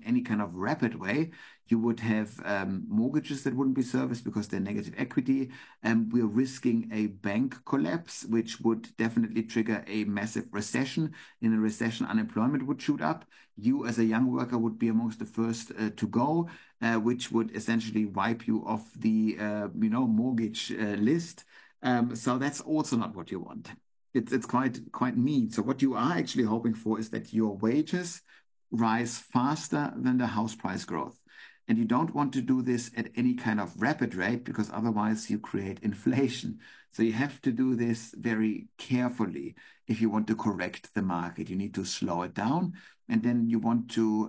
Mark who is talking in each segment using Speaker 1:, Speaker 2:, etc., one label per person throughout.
Speaker 1: any kind of rapid way, you would have mortgages that wouldn't be serviced because they're negative equity. We're risking a bank collapse, which would definitely trigger a massive recession. In a recession, unemployment would shoot up. You, as a young worker, would be amongst the first to go, which would essentially wipe you off the mortgage list. So that's also not what you want. It's quite mean. So what you are actually hoping for is that your wages rise faster than the house price growth. And you don't want to do this at any kind of rapid rate because otherwise you create inflation. So you have to do this very carefully if you want to correct the market. You need to slow it down, and then you want to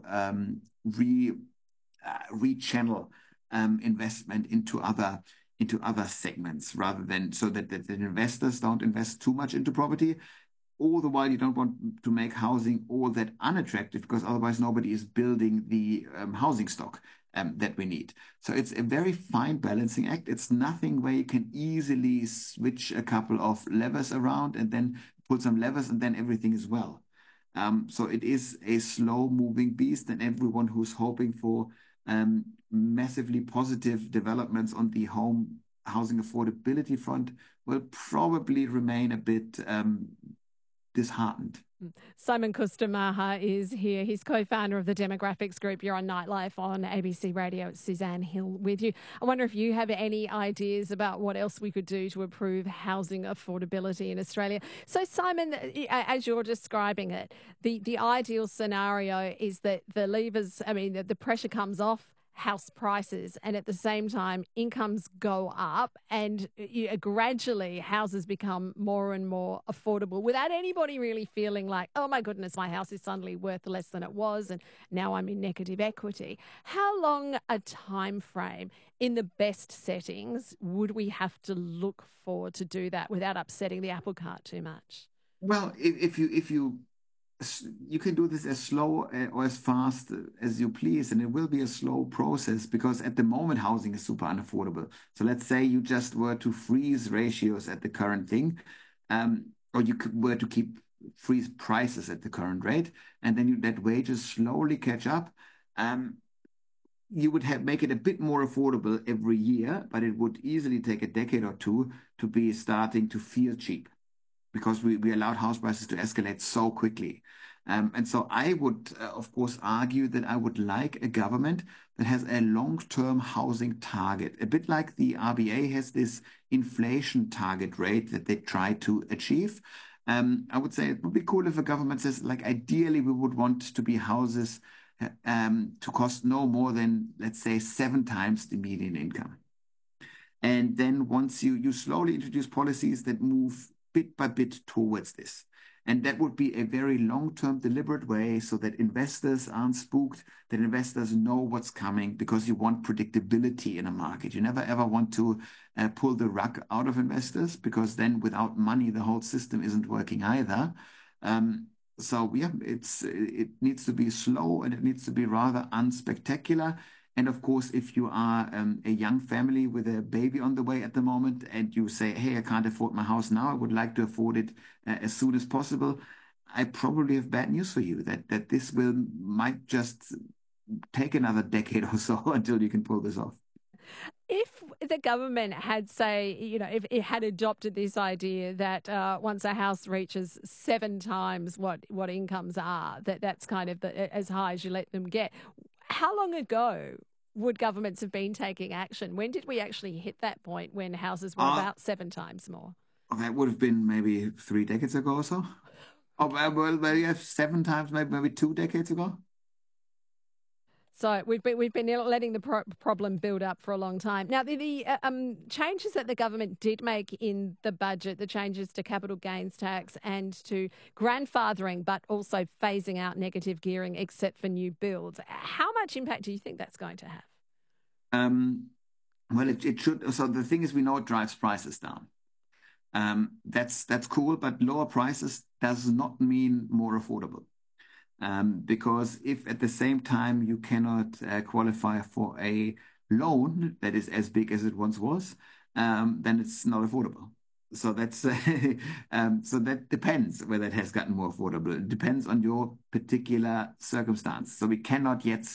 Speaker 1: rechannel investment into other segments rather than so that the investors don't invest too much into property. All the while, you don't want to make housing all that unattractive because otherwise nobody is building the housing stock that we need. So it's a very fine balancing act. It's nothing where you can easily switch a couple of levers around and then pull some levers and then everything is well. So it is a slow moving beast, and everyone who's hoping for massively positive developments on the home housing affordability front will probably remain a bit disheartened.
Speaker 2: Simon Kustamah is here. He's co-founder of the Demographics Group. You're on Nightlife on ABC Radio. It's Suzanne Hill with you. I wonder if you have any ideas about what else we could do to improve housing affordability in Australia. So, Simon, as you're describing it, the ideal scenario is that the pressure comes off house prices, and at the same time incomes go up, and gradually houses become more and more affordable without anybody really feeling like, oh my goodness, my house is suddenly worth less than it was and now I'm in negative equity. How long a time frame in the best settings would we have to look for to do that without upsetting the apple cart too much?
Speaker 1: Well, if you can do this as slow or as fast as you please, and it will be a slow process because at the moment housing is super unaffordable. So let's say you just were to freeze ratios at the current thing, or were to freeze prices at the current rate, and then you let wages slowly catch up. You would make it a bit more affordable every year, but it would easily take a decade or two to be starting to feel cheap because we allowed house prices to escalate so quickly. And so I would, of course, argue that I would like a government that has a long-term housing target, a bit like the RBA has this inflation target rate that they try to achieve. I would say it would be cool if a government says, like, ideally, we would want to be houses to cost no more than, let's say, 7 times the median income. And then once you slowly introduce policies that move bit by bit towards this. And that would be a very long-term, deliberate way so that investors aren't spooked, that investors know what's coming, because you want predictability in a market. You never, ever want to pull the rug out of investors, because then without money, the whole system isn't working either. So yeah, it needs to be slow and it needs to be rather unspectacular. And of course, if you are a young family with a baby on the way at the moment and you say, hey, I can't afford my house now, I would like to afford it as soon as possible, I probably have bad news for you that this might just take another decade or so until you can pull this off.
Speaker 2: If the government had, if it had adopted this idea that once a house reaches 7 times what incomes are, that's kind of as high as you let them get, how long ago would governments have been taking action? When did we actually hit that point when houses were about 7 times more?
Speaker 1: That would have been maybe 3 decades ago or so. Oh, well, yeah, 7 times, maybe 2 decades ago.
Speaker 2: So we've been letting the problem build up for a long time. Now, the changes that the government did make in the budget, the changes to capital gains tax and to grandfathering, but also phasing out negative gearing except for new builds, how much impact do you think that's going to have?
Speaker 1: Well, it should. So the thing is, we know it drives prices down. That's cool, but lower prices does not mean more affordable. Because if at the same time you cannot qualify for a loan that is as big as it once was, then it's not affordable. So that's so that depends whether it has gotten more affordable. It depends on your particular circumstance. So we cannot yet